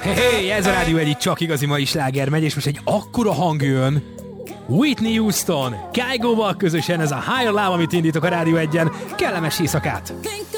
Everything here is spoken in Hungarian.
Hey, ez a Rádió egyik csak igazi mai sláger megy, és most egy akkora hang jön. Whitney Houston, Kygo-val közösen ez a Higher Love, amit indítok a Rádió 1-en. Kellemes éjszakát!